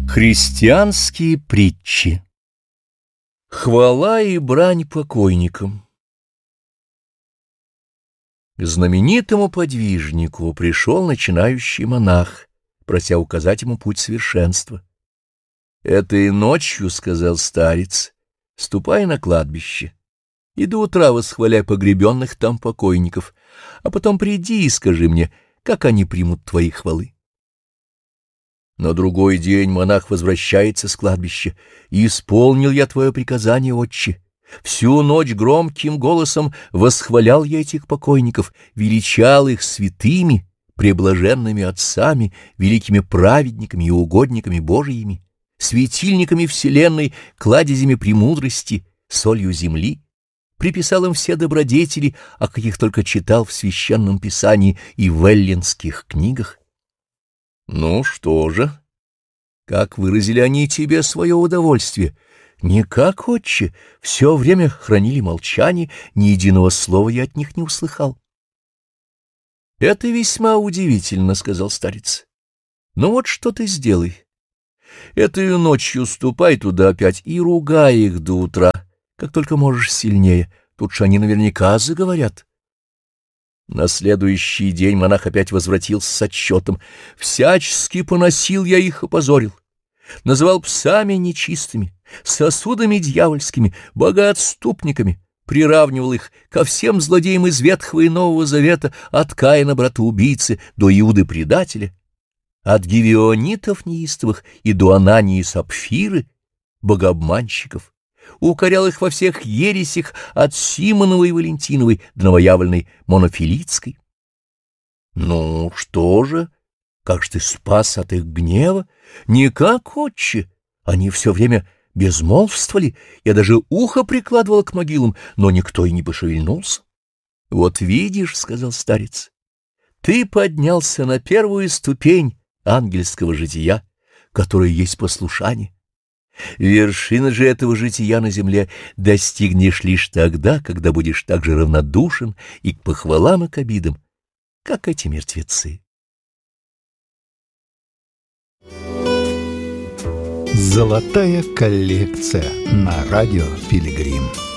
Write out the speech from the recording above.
Христианские притчи. Хвала и брань покойникам. К знаменитому подвижнику пришел начинающий монах, прося указать ему путь совершенства. «Этой ночью, — сказал старец, — ступай на кладбище и до утра восхваляй погребенных там покойников, а потом приди и скажи мне, как они примут твои хвалы». На другой день монах возвращается с кладбища. «Исполнил я твое приказание, отче. Всю ночь громким голосом восхвалял я этих покойников, величал их святыми, преблаженными отцами, великими праведниками и угодниками Божиими, светильниками вселенной, кладезями премудрости, солью земли. Приписал им все добродетели, о каких только читал в священном писании и в эллинских книгах. Ну что же, как выразили они тебе свое удовольствие? Никак, отче, все время хранили молчание, ни единого слова я от них не услыхал. Это весьма удивительно, — сказал старец. Ну вот что ты сделай. Этой ночью ступай туда опять и ругай их до утра, как только можешь сильнее, тут же они наверняка заговорят. На следующий день монах опять возвратился с отчетом. «Всячески поносил я их, опозорил, называл псами нечистыми, сосудами дьявольскими, богоотступниками, приравнивал их ко всем злодеям из Ветхого и Нового Завета, от Каина брата-убийцы до Иуды предателя, от гивеонитов неистовых и до Анании и Сапфиры, богообманщиков. Укорял их во всех ересях от Симоновой и Валентиновой до новоявленной Монофилитской. Ну, что же, как ж ты спас от их гнева? Никак, отче, они все время безмолвствовали, я даже ухо прикладывал к могилам, но никто и не пошевельнулся. Вот видишь, — сказал старец, — ты поднялся на первую ступень ангельского жития, которое есть послушание. Вершина же этого жития на земле достигнешь лишь тогда, когда будешь так же равнодушен и к похвалам, и к обидам, как эти мертвецы. Золотая коллекция на радио Пилигрим.